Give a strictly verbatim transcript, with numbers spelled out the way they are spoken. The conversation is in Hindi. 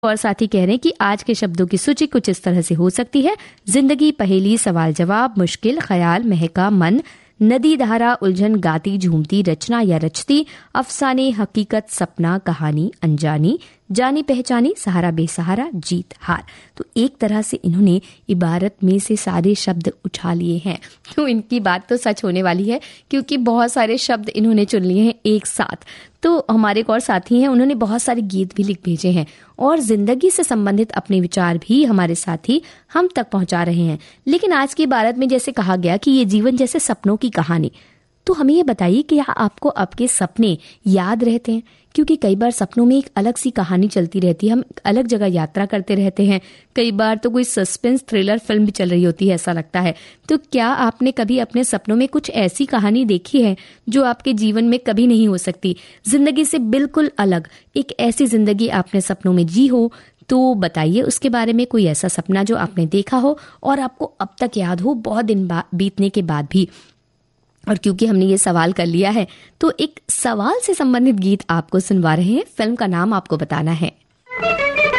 और साथी कह रहे हैं कि आज के शब्दों की सूची कुछ इस तरह से हो सकती है: जिंदगी, पहेली, सवाल जवाब, मुश्किल, ख्याल, महका, मन, नदी, धारा, उलझन, गाती, झूमती, रचना या रचती, अफसाने, हकीकत, सपना, कहानी, अनजानी, जानी पहचानी, सहारा बेसहारा, जीत हार। तो एक तरह से इन्होंने इबारत में से सारे शब्द उठा लिए हैं। तो इनकी बात तो सच होने वाली है, क्योंकि बहुत सारे शब्द इन्होंने चुन लिए हैं एक साथ। तो हमारे एक और साथी हैं, उन्होंने बहुत सारे गीत भी लिख भेजे हैं और जिंदगी से संबंधित अपने विचार भी हमारे साथी हम तक पहुंचा रहे हैं। लेकिन आज की इबारत में जैसे कहा गया कि ये जीवन जैसे सपनों की कहानी, तो हमें ये बताइए कि क्या आपको आपके सपने याद रहते हैं? क्योंकि कई बार सपनों में एक अलग सी कहानी चलती रहती है, हम अलग जगह यात्रा करते रहते हैं, कई बार तो कोई सस्पेंस थ्रिलर फिल्म भी चल रही होती है, ऐसा लगता है। तो क्या आपने कभी अपने सपनों में कुछ ऐसी कहानी देखी है जो आपके जीवन में कभी नहीं हो सकती, जिंदगी से बिल्कुल अलग एक ऐसी जिंदगी आपने सपनों में जी हो? तो बताइए उसके बारे में, कोई ऐसा सपना जो आपने देखा हो और आपको अब तक याद हो, बहुत दिन बीतने के बाद भी। और क्योंकि हमने ये सवाल कर लिया है, तो एक सवाल से संबंधित गीत आपको सुनवा रहे हैं। फिल्म का नाम आपको बताना है।